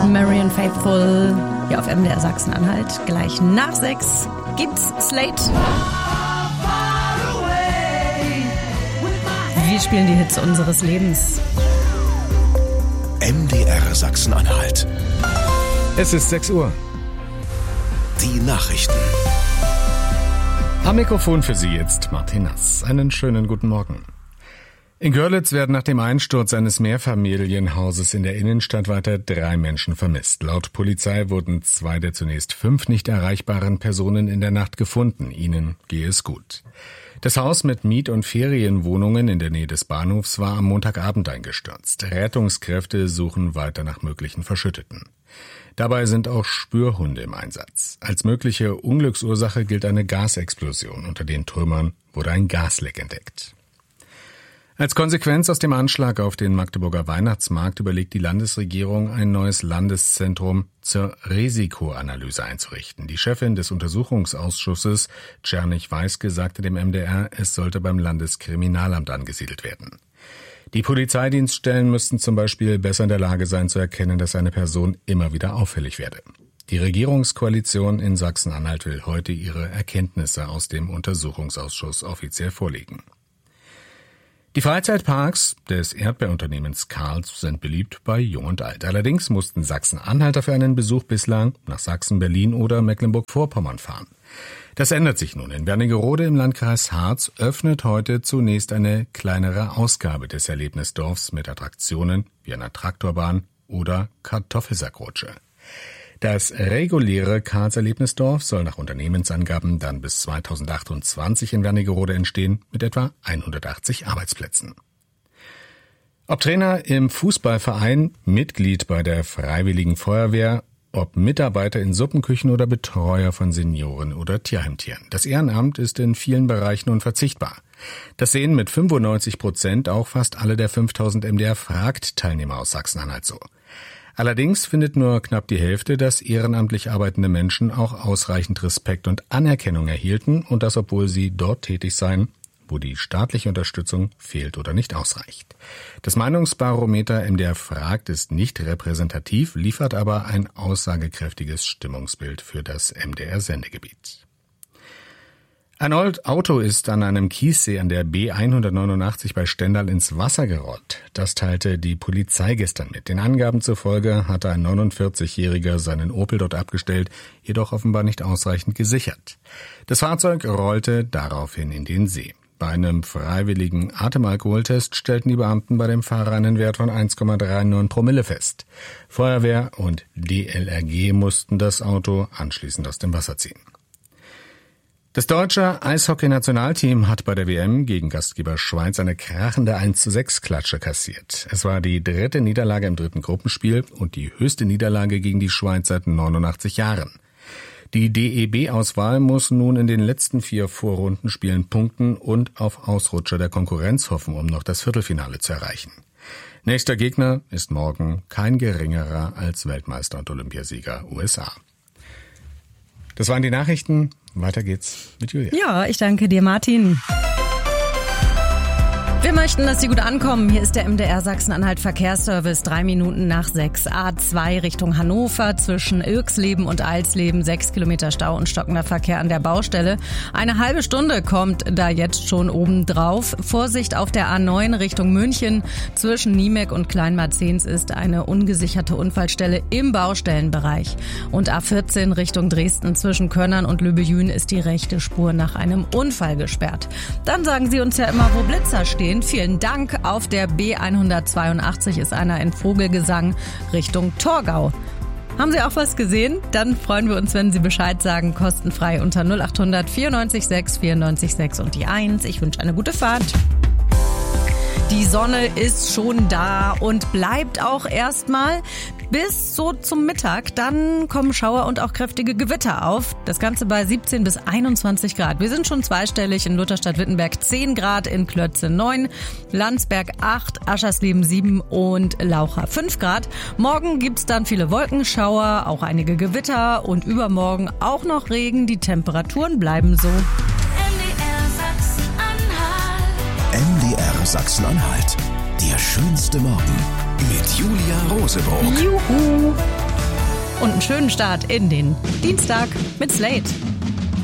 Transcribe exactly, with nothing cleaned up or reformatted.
Marian Faithfull hier auf M D R Sachsen-Anhalt. Gleich nach sechs gibt's Slate. Wir spielen die Hits unseres Lebens. M D R Sachsen-Anhalt. Es ist sechs Uhr. Die Nachrichten. Am Mikrofon für Sie jetzt Martin Nass. Einen schönen guten Morgen. In Görlitz werden nach dem Einsturz eines Mehrfamilienhauses in der Innenstadt weiter drei Menschen vermisst. Laut Polizei wurden zwei der zunächst fünf nicht erreichbaren Personen in der Nacht gefunden. Ihnen gehe es gut. Das Haus mit Miet- und Ferienwohnungen in der Nähe des Bahnhofs war am Montagabend eingestürzt. Rettungskräfte suchen weiter nach möglichen Verschütteten. Dabei sind auch Spürhunde im Einsatz. Als mögliche Unglücksursache gilt eine Gasexplosion. Unter den Trümmern wurde ein Gasleck entdeckt. Als Konsequenz aus dem Anschlag auf den Magdeburger Weihnachtsmarkt überlegt die Landesregierung, ein neues Landeszentrum zur Risikoanalyse einzurichten. Die Chefin des Untersuchungsausschusses, Czernych-Weiske, sagte dem M D R, es sollte beim Landeskriminalamt angesiedelt werden. Die Polizeidienststellen müssten zum Beispiel besser in der Lage sein zu erkennen, dass eine Person immer wieder auffällig werde. Die Regierungskoalition in Sachsen-Anhalt will heute ihre Erkenntnisse aus dem Untersuchungsausschuss offiziell vorlegen. Die Freizeitparks des Erdbeerunternehmens Karls sind beliebt bei Jung und Alt. Allerdings mussten Sachsen-Anhalter für einen Besuch bislang nach Sachsen, Berlin oder Mecklenburg-Vorpommern fahren. Das ändert sich nun. In Wernigerode im Landkreis Harz öffnet heute zunächst eine kleinere Ausgabe des Erlebnisdorfs mit Attraktionen wie einer Traktorbahn oder Kartoffelsackrutsche. Das reguläre Karls-Erlebnisdorf soll nach Unternehmensangaben dann bis zweitausendachtundzwanzig in Wernigerode entstehen mit etwa hundertachtzig Arbeitsplätzen. Ob Trainer im Fußballverein, Mitglied bei der Freiwilligen Feuerwehr, ob Mitarbeiter in Suppenküchen oder Betreuer von Senioren oder Tierheimtieren. Das Ehrenamt ist in vielen Bereichen unverzichtbar. Das sehen mit fünfundneunzig Prozent auch fast alle der fünftausend M D R-Fragt-Teilnehmer aus Sachsen-Anhalt so. Allerdings findet nur knapp die Hälfte, dass ehrenamtlich arbeitende Menschen auch ausreichend Respekt und Anerkennung erhielten und das, obwohl sie dort tätig seien, wo die staatliche Unterstützung fehlt oder nicht ausreicht. Das Meinungsbarometer M D R fragt ist nicht repräsentativ, liefert aber ein aussagekräftiges Stimmungsbild für das M D R-Sendegebiet. Ein Auto ist an einem Kiessee an der B hundertneunundachtzig bei Stendal ins Wasser gerollt. Das teilte die Polizei gestern mit. Den Angaben zufolge hatte ein neunundvierzigjähriger seinen Opel dort abgestellt, jedoch offenbar nicht ausreichend gesichert. Das Fahrzeug rollte daraufhin in den See. Bei einem freiwilligen Atemalkoholtest stellten die Beamten bei dem Fahrer einen Wert von eins Komma neununddreißig Promille fest. Feuerwehr und D L R G mussten das Auto anschließend aus dem Wasser ziehen. Das deutsche Eishockey-Nationalteam hat bei der W M gegen Gastgeber Schweiz eine krachende eins zu sechs Klatsche kassiert. Es war die dritte Niederlage im dritten Gruppenspiel und die höchste Niederlage gegen die Schweiz seit neunundachtzig Jahren. Die D E B-Auswahl muss nun in den letzten vier Vorrundenspielen punkten und auf Ausrutscher der Konkurrenz hoffen, um noch das Viertelfinale zu erreichen. Nächster Gegner ist morgen kein geringerer als Weltmeister und Olympiasieger U S A. Das waren die Nachrichten. Weiter geht's mit Julia. Ja, ich danke dir, Martin. Wir möchten, dass Sie gut ankommen. Hier ist der M D R Sachsen-Anhalt Verkehrsservice. Drei Minuten nach sechs. A zwei Richtung Hannover zwischen Ilksleben und Alsleben. Sechs Kilometer Stau und stockender Verkehr an der Baustelle. Eine halbe Stunde kommt da jetzt schon oben drauf. Vorsicht auf der A neun Richtung München. Zwischen Niemek und Kleinmarzens ist eine ungesicherte Unfallstelle im Baustellenbereich. Und A vierzehn Richtung Dresden zwischen Könnern und Lübejün ist die rechte Spur nach einem Unfall gesperrt. Dann sagen Sie uns ja immer, wo Blitzer stehen. Vielen Dank. Auf der B hundertzweiundachtzig ist einer in Vogelgesang Richtung Torgau. Haben Sie auch was gesehen? Dann freuen wir uns, wenn Sie Bescheid sagen. Kostenfrei unter null acht hundert vierundneunzig sechs vierundneunzig sechs und die eins. Ich wünsche eine gute Fahrt. Die Sonne ist schon da und bleibt auch erstmal bis so zum Mittag. Dann kommen Schauer und auch kräftige Gewitter auf. Das Ganze bei siebzehn bis einundzwanzig Grad. Wir sind schon zweistellig in Lutherstadt-Wittenberg zehn Grad, in Klötze neun, Landsberg acht, Aschersleben sieben und Laucha fünf Grad. Morgen gibt's dann viele Wolkenschauer, auch einige Gewitter und übermorgen auch noch Regen. Die Temperaturen bleiben so. M D R Sachsen-Anhalt. Der schönste Morgen mit Julia Rosenbrock. Juhu! und einen schönen Start in den Dienstag mit Slate.